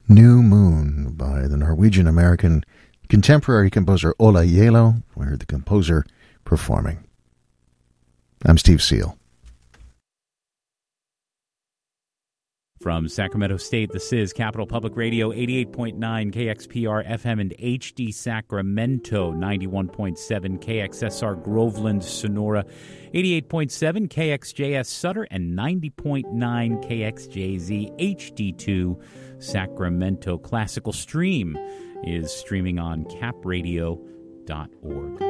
New Moon by the Norwegian-American contemporary composer Ola Yelo. We heard the composer performing. I'm Steve Seal. From Sacramento State, this is Capital Public Radio, 88.9 KXPR FM and HD Sacramento, 91.7 KXSR Groveland, Sonora, 88.7 KXJS Sutter, and 90.9 KXJZ HD2 Sacramento. Classical Stream is streaming on capradio.org.